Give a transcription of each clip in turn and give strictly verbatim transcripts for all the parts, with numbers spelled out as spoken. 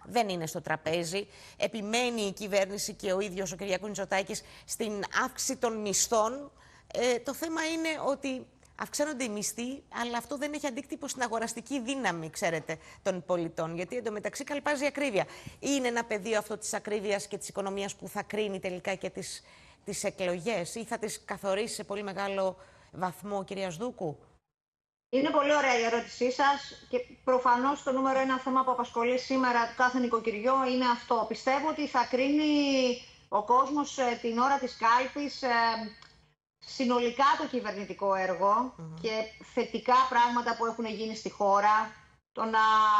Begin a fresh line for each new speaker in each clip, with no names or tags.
δεν είναι στο τραπέζι. Επιμένει η κυβέρνηση και ο ίδιος ο Κυριάκος Μητσοτάκης στην αύξηση των μισθών. Ε, το θέμα είναι ότι αυξάνονται οι μισθοί, αλλά αυτό δεν έχει αντίκτυπο στην αγοραστική δύναμη, ξέρετε, των πολιτών. Γιατί εντωμεταξύ καλπάζει η ακρίβεια. Είναι ένα πεδίο αυτό της ακρίβειας και της οικονομίας που θα κρίνει τελικά και τις, τις εκλογές, ή θα τις καθορίσει σε πολύ μεγάλο βαθμό, κυρία Σδούκου?
Είναι πολύ ωραία η ερώτησή σας και προφανώς το νούμερο ένα θέμα που απασχολεί σήμερα κάθε νοικοκυριό είναι αυτό. Πιστεύω ότι θα κρίνει ο κόσμος την ώρα της κάλπης συνολικά το κυβερνητικό έργο mm-hmm. και θετικά πράγματα που έχουν γίνει στη χώρα, το να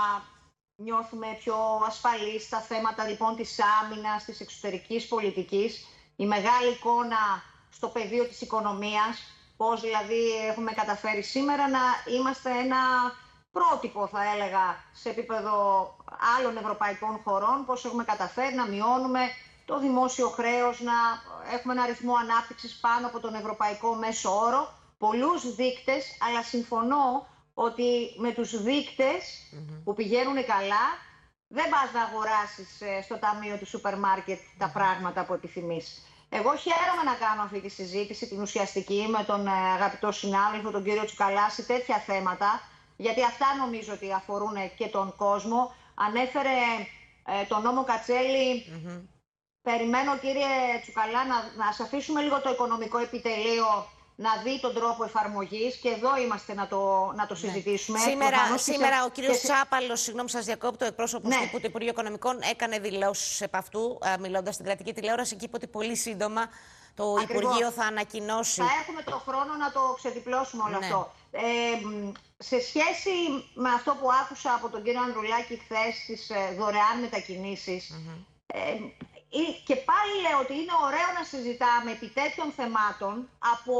νιώθουμε πιο ασφαλείς στα θέματα λοιπόν της άμυνας, της εξωτερικής πολιτικής, η μεγάλη εικόνα στο πεδίο της οικονομίας, πώς δηλαδή έχουμε καταφέρει σήμερα να είμαστε ένα πρότυπο, θα έλεγα, σε επίπεδο άλλων ευρωπαϊκών χωρών, πώς έχουμε καταφέρει να μειώνουμε το δημόσιο χρέος, να έχουμε ένα ρυθμό ανάπτυξης πάνω από τον ευρωπαϊκό μέσο όρο, πολλούς δείκτες, αλλά συμφωνώ ότι με τους δείκτες mm-hmm. που πηγαίνουν καλά, δεν πας να αγοράσεις στο ταμείο του σούπερ μάρκετ τα πράγματα που επιθυμείς. Εγώ χαίρομαι να κάνω αυτή τη συζήτηση, την ουσιαστική, με τον αγαπητό συνάδελφο, τον κύριο Τσουκαλά, σε τέτοια θέματα, γιατί αυτά νομίζω ότι αφορούν και τον κόσμο. Ανέφερε ε, τον νόμο Κατσέλη. Mm-hmm. Περιμένω, κύριε Τσουκαλά, να, να σας αφήσουμε λίγο το οικονομικό επιτελείο να δει τον τρόπο εφαρμογής και εδώ είμαστε να το, να το συζητήσουμε.
Ναι. Σήμερα, σήμερα
σε...
ο κύριος
σε...
Τσάπαλος, συγγνώμη σας διακόπτω, εκπρόσωπος
ναι.
τύπου του Υπουργείου Οικονομικών, έκανε δηλώσεις επ' αυτού, μιλώντας στην κρατική τηλεόραση, και είπε ότι πολύ σύντομα το Ακριβώς. Υπουργείο θα ανακοινώσει.
Θα έχουμε το χρόνο να το ξεδιπλώσουμε όλο
ναι. αυτό.
Ε, σε σχέση με αυτό που άκουσα από τον κύριο Ανδρουλάκη χθες, τις δωρεάν μετακινήσεις, mm-hmm. ε, και πάλι λέω ότι είναι ωραίο να συζητάμε επί τέτοιων θεμάτων από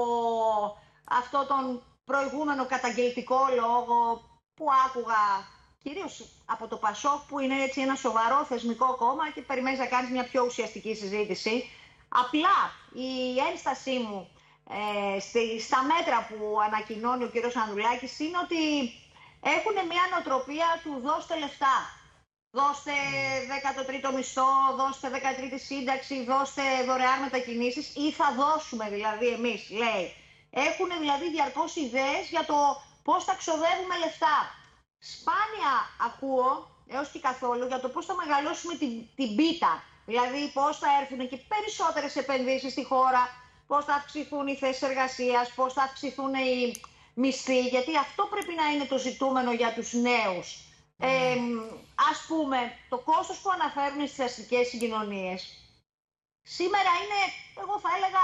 αυτό τον προηγούμενο καταγγελτικό λόγο που άκουγα κυρίως από το Πασόκ, που είναι έτσι ένα σοβαρό θεσμικό κόμμα και περιμένεις να κάνεις μια πιο ουσιαστική συζήτηση. Απλά η ένστασή μου ε, στη, στα μέτρα που ανακοινώνει ο κύριος Ανδρουλάκης είναι ότι έχουν μια νοοτροπία του δώστε λεφτά. Δώστε δέκατο τρίτο μισθό, δώστε δεκατρίτη σύνταξη, δώστε δωρεάν μετακινήσεις, ή θα δώσουμε δηλαδή εμείς, λέει. Έχουν δηλαδή διαρκώς ιδέες για το πώς θα ξοδεύουμε λεφτά. Σπάνια ακούω, έως και καθόλου, για το πώς θα μεγαλώσουμε την, την πίτα. Δηλαδή πώς θα έρθουν και περισσότερες επενδύσεις στη χώρα, πώς θα αυξηθούν οι θέσεις εργασίας, πώς θα αυξηθούν οι μισθοί, γιατί αυτό πρέπει να είναι το ζητούμενο για τους νέους. Ε, ας πούμε, το κόστος που αναφέρουν στις αστικές συγκοινωνίες σήμερα είναι, εγώ θα έλεγα,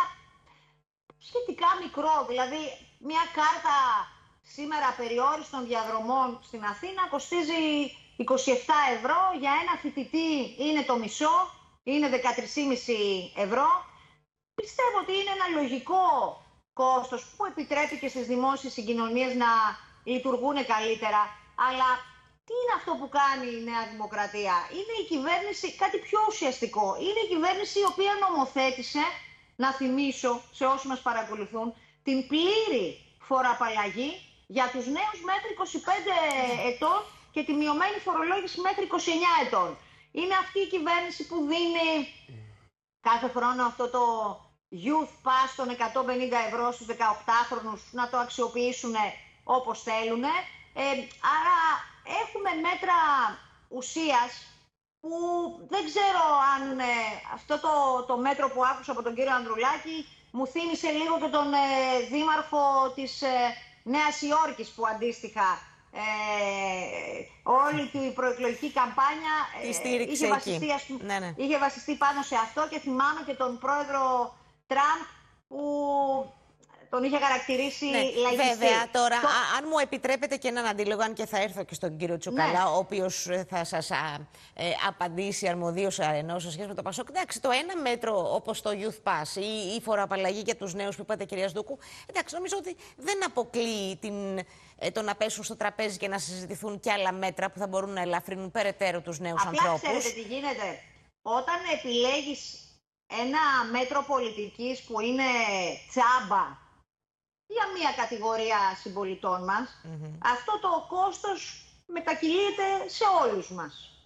σχετικά μικρό. Δηλαδή, μια κάρτα σήμερα περιόριστων διαδρομών στην Αθήνα κοστίζει είκοσι επτά ευρώ, για ένα φοιτητή είναι το μισό, είναι δεκατρία κόμμα πέντε ευρώ. Πιστεύω ότι είναι ένα λογικό κόστος που επιτρέπει και στις δημόσιες συγκοινωνίες να λειτουργούν καλύτερα, αλλά τι είναι αυτό που κάνει η Νέα Δημοκρατία? Είναι η κυβέρνηση κάτι πιο ουσιαστικό. Είναι η κυβέρνηση η οποία νομοθέτησε, να θυμίσω σε όσους μας παρακολουθούν, την πλήρη φοροαπαλλαγή για τους νέους μέχρι είκοσι πέντε ετών και τη μειωμένη φορολόγηση μέχρι είκοσι εννιά ετών. Είναι αυτή η κυβέρνηση που δίνει κάθε χρόνο αυτό το Youth Pass των εκατόν πενήντα ευρώ στους δεκαοκτάχρονους να το αξιοποιήσουν όπως θέλουν. Ε, άρα έχουμε μέτρα ουσίας που δεν ξέρω αν ε, αυτό το, το μέτρο που άκουσα από τον κύριο Ανδρουλάκη μου θύμισε λίγο και τον ε, δήμαρχο της ε, Νέας Υόρκης, που αντίστοιχα ε, όλη την προεκλογική καμπάνια ε, είχε, βασιστεί, ας πούμε, ναι, ναι. είχε βασιστεί πάνω σε αυτό, και θυμάμαι και τον πρόεδρο Τραμπ που τον είχε χαρακτηρίσει ναι, λαϊκιστή.
Βέβαια, τώρα,
το...
α, αν μου επιτρέπετε και έναν αντίλογο, αν και θα έρθω και στον κύριο Τσουκαλά, ναι. ο οποίος θα σας α, ε, απαντήσει αρμοδίως ενώ σε σχέση με το Πασόκ. Εντάξει, το ένα μέτρο όπως το Youth Pass ή η φοροαπαλλαγή για τους νέους που είπατε, κυρία Σδούκου, εντάξει, νομίζω ότι δεν αποκλείει την, ε, το να πέσουν στο τραπέζι και να συζητηθούν και άλλα μέτρα που θα μπορούν να ελαφρύνουν περαιτέρω τους νέους
Απλά
ανθρώπους.
Ξέρετε τι γίνεται? Όταν επιλέγεις ένα μέτρο πολιτικής που είναι τσάμπα για μία κατηγορία συμπολιτών μας, mm-hmm. αυτό το κόστος μετακυλείται σε όλους μας.